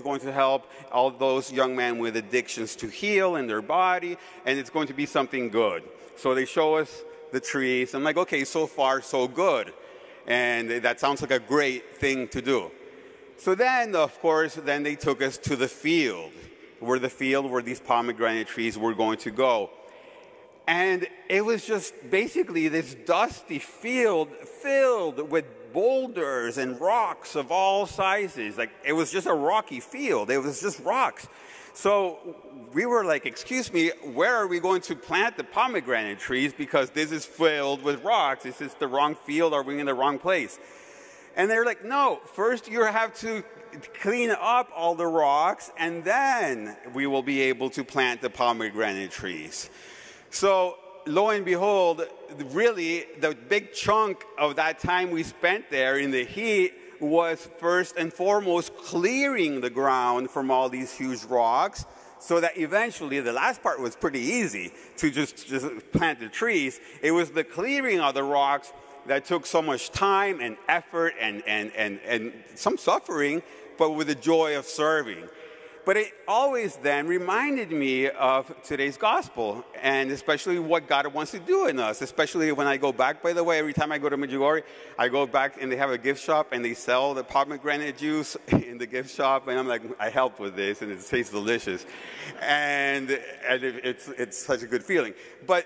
going to help all those young men with addictions to heal in their body, and it's going to be something good. So they show us the trees. I'm like, okay, so far, so good. And that sounds like a great thing to do. So then, of course, then they took us to the field where these pomegranate trees were going to go. And it was just basically this dusty field filled with boulders and rocks of all sizes. Like, it was just a rocky field. It was just rocks. So we were like, excuse me, where are we going to plant the pomegranate trees? Because this is filled with rocks. Is this the wrong field? Are we in the wrong place? And they're like, no, first you have to clean up all the rocks, and then we will be able to plant the pomegranate trees. So lo and behold, really the big chunk of that time we spent there in the heat was first and foremost clearing the ground from all these huge rocks, so that eventually, the last part was pretty easy to just plant the trees. It was the clearing of the rocks that took so much time and effort and some suffering, but with the joy of serving. But it always then reminded me of today's gospel, and especially what God wants to do in us, especially when I go back. By the way, every time I go to Medjugorje, I go back and they have a gift shop and they sell the pomegranate juice in the gift shop, and I'm like, I helped with this, and it tastes delicious. And it's such a good feeling. But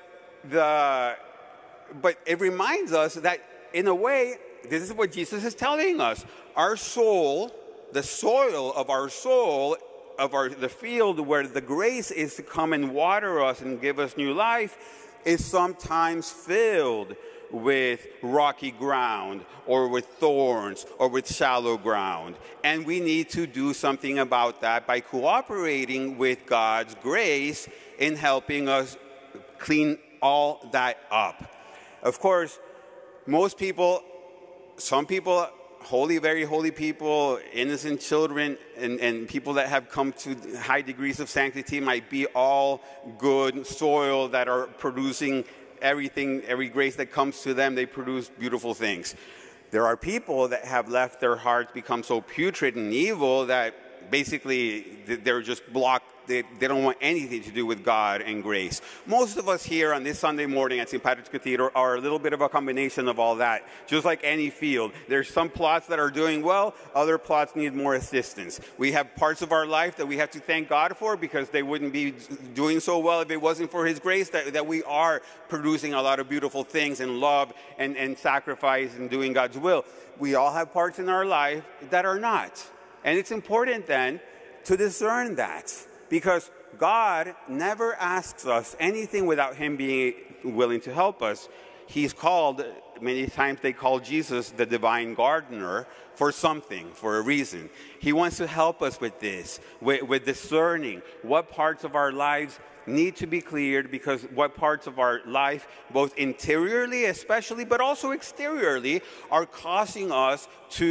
it reminds us that, in a way, this is what Jesus is telling us. Our soul, the soil of our soul, the field where the grace is to come and water us and give us new life, is sometimes filled with rocky ground or with thorns or with shallow ground. And we need to do something about that by cooperating with God's grace in helping us clean all that up. Of course, most people, some people, holy, very holy people, innocent children, and people that have come to high degrees of sanctity might be all good soil that are producing everything, every grace that comes to them, they produce beautiful things. There are people that have left their hearts become so putrid and evil that basically they're just blocked. They don't want anything to do with God and grace. Most of us here on this Sunday morning at St. Patrick's Cathedral are a little bit of a combination of all that. Just like any field, there's some plots that are doing well, other plots need more assistance. We have parts of our life that we have to thank God for, because they wouldn't be doing so well if it wasn't for His grace, that we are producing a lot of beautiful things and love and sacrifice and doing God's will. We all have parts in our life that are not. And it's important then to discern that. Because God never asks us anything without Him being willing to help us. He's called, many times they call Jesus the divine gardener for something, for a reason. He wants to help us with this, with discerning what parts of our lives need to be cleared, because what parts of our life, both interiorly especially, but also exteriorly, are causing us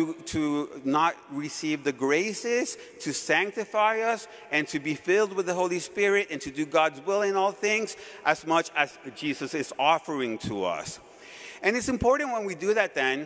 to not receive the graces, to sanctify us, and to be filled with the Holy Spirit, and to do God's will in all things, as much as Jesus is offering to us. And it's important when we do that then,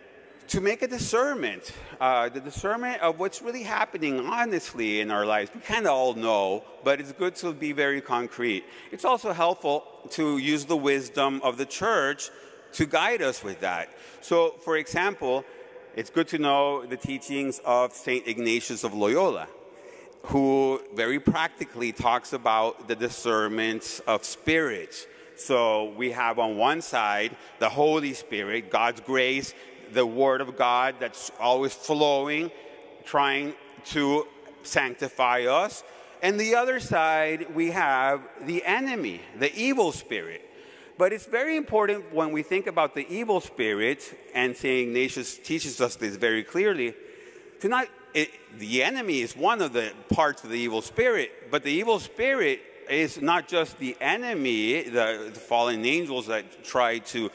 to make a discernment, the discernment of what's really happening honestly in our lives. We kind of all know, but it's good to be very concrete. It's also helpful to use the wisdom of the church to guide us with that. So, for example, it's good to know the teachings of St. Ignatius of Loyola, who very practically talks about the discernment of spirits. So we have on one side the Holy Spirit, God's grace, the Word of God that's always flowing, trying to sanctify us. And the other side, we have the enemy, the evil spirit. But it's very important when we think about the evil spirit, and St. Ignatius teaches us this very clearly, the enemy is one of the parts of the evil spirit, but the evil spirit is not just the enemy, the fallen angels that try to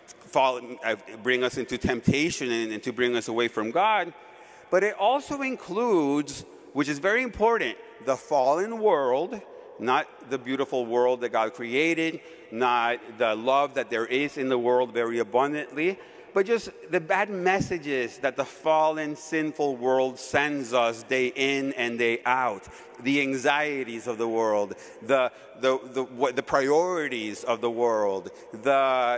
bring us into temptation and to bring us away from God, but it also includes, which is very important, the fallen world, not the beautiful world that God created, not the love that there is in the world very abundantly, but just the bad messages that the fallen, sinful world sends us day in and day out, the anxieties of the world, the priorities of the world, the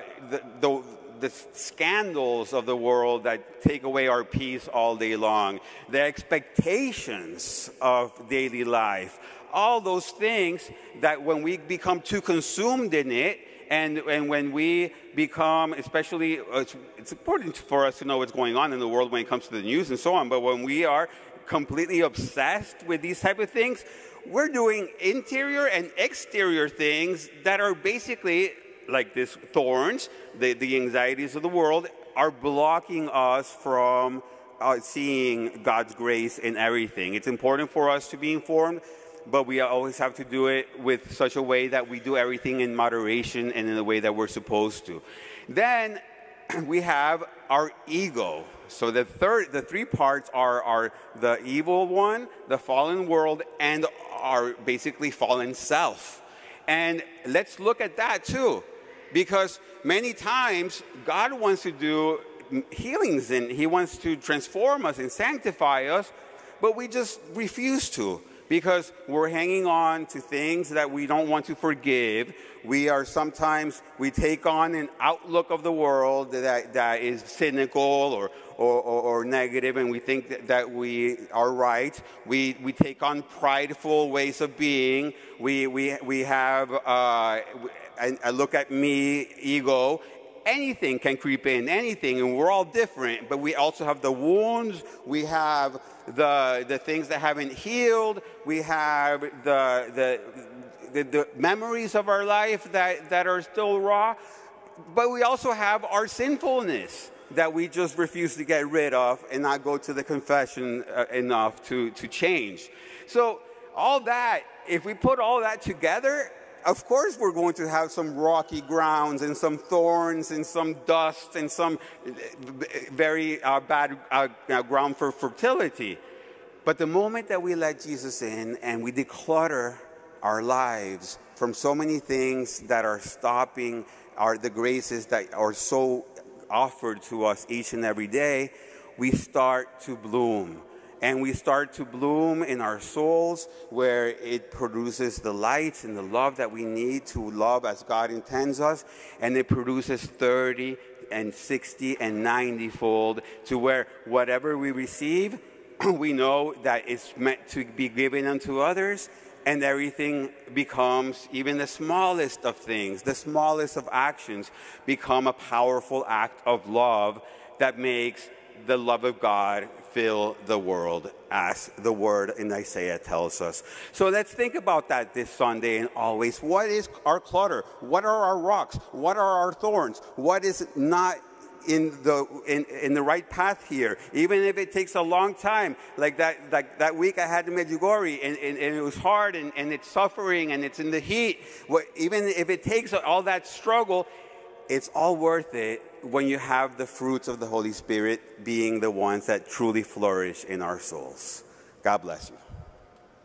scandals of the world that take away our peace all day long, the expectations of daily life, all those things that when we become too consumed in it, and when we become, especially, it's important for us to know what's going on in the world when it comes to the news and so on, but when we are completely obsessed with these type of things, we're doing interior and exterior things that are basically like these thorns, the anxieties of the world, are blocking us from seeing God's grace in everything. It's important for us to be informed, but we always have to do it with such a way that we do everything in moderation and in the way that we're supposed to. Then we have our ego. So the three parts are the evil one, the fallen world, and our basically fallen self. And let's look at that too, because many times God wants to do healings and He wants to transform us and sanctify us, but we just refuse to, because we're hanging on to things that we don't want to forgive. We take on an outlook of the world that is cynical or negative, and we think that we are right. We take on prideful ways of being. We have a look at me, ego. Anything can creep in, anything, and we're all different, but we also have the wounds, we have the things that haven't healed, we have the memories of our life that are still raw, but we also have our sinfulness that we just refuse to get rid of and not go to the confession enough to change. So all that, if we put all that together, of course we're going to have some rocky grounds and some thorns and some dust and some very bad ground for fertility. But the moment that we let Jesus in and we declutter our lives from so many things that are stopping the graces that are so offered to us each and every day, we start to bloom. And we start to bloom in our souls, where it produces the light and the love that we need to love as God intends us. And it produces 30 and 60 and 90-fold, to where whatever we receive, we know that it's meant to be given unto others. And everything becomes, even the smallest of things, the smallest of actions, become a powerful act of love that makes the love of God fill the world, as the word in Isaiah tells us. So let's think about that this Sunday and always. What is our clutter? What are our rocks? What are our thorns? What is not in the right path here? Even if it takes a long time, like that week I had in Medjugorje, and it was hard, and it's suffering, and it's in the heat. Even if it takes all that struggle, it's all worth it when you have the fruits of the Holy Spirit being the ones that truly flourish in our souls. God bless you.